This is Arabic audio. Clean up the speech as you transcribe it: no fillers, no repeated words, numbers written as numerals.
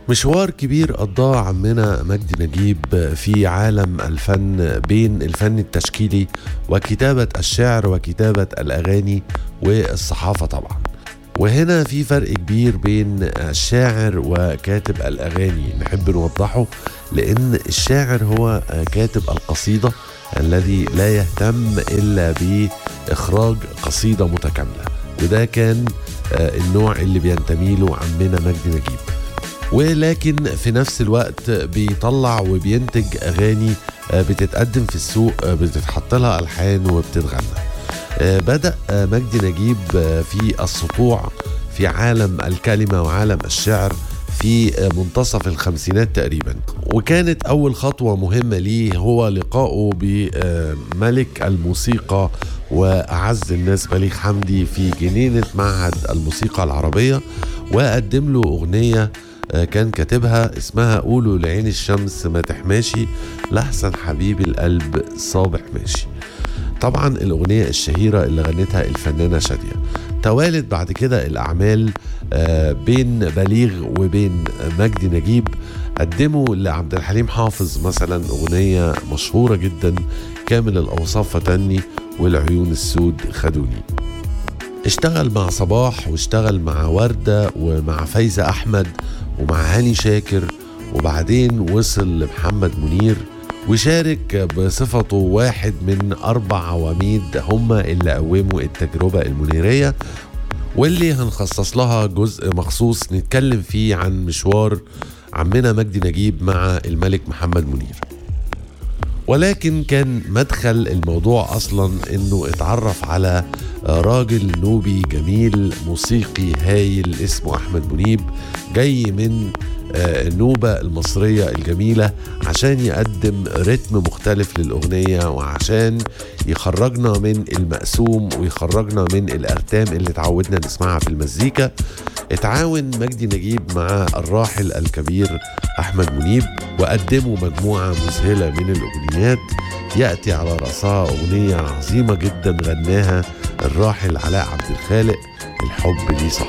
مشوار كبير قضاه عمنا مجدي نجيب في عالم الفن، بين الفن التشكيلي وكتابة الشعر وكتابة الأغاني والصحافة طبعا. وهنا في فرق كبير بين الشاعر وكاتب الأغاني نحب نوضحه، لأن الشاعر هو كاتب القصيدة الذي لا يهتم إلا بإخراج قصيدة متكاملة، وده كان النوع اللي بينتمي له عمنا مجدي نجيب. ولكن في نفس الوقت بيطلع وبينتج أغاني بتتقدم في السوق، بتتحط لها ألحان وبتتغنى. بدأ مجدي نجيب في السطوع في عالم الكلمة وعالم الشعر في منتصف الخمسينات تقريبا، وكانت أول خطوة مهمة ليه هو لقائه بملك الموسيقى وأعز الناس مليك حمدي في جنينة معهد الموسيقى العربية، وقدم له أغنية كان كاتبها اسمها قولوا لعين الشمس ما تحماشي لحسن حبيب القلب صابح ماشي. طبعا الأغنية الشهيرة اللي غنتها الفنانة شادية. توالت بعد كده الأعمال بين بليغ وبين مجدي نجيب. قدموا لعبد الحليم حافظ مثلا أغنية مشهورة جدا، كامل الأوصاف فتني والعيون السود خدوني. اشتغل مع صباح واشتغل مع وردة ومع فايزة أحمد ومع هاني شاكر، وبعدين وصل لمحمد منير، وشارك بصفته واحد من 4 عواميد هم اللي قوموا التجربة المنيرية، واللي هنخصص لها جزء مخصوص نتكلم فيه عن مشوار عمنا مجدي نجيب مع الملك محمد منير. ولكن كان مدخل الموضوع أصلا إنه اتعرف على راجل نوبي جميل موسيقي هايل اسمه أحمد منيب، جاي من النوبة المصرية الجميلة عشان يقدم رتم مختلف للأغنية، وعشان يخرجنا من المقسوم ويخرجنا من الأرتام اللي تعودنا نسمعها في المزيكا. اتعاون مجدي نجيب مع الراحل الكبير أحمد منيب، وقدموا مجموعة مذهلة من الأغنيات، يأتي على رأسها أغنية عظيمة جدا غناها الراحل علاء عبد الخالق، الحب ليه صح.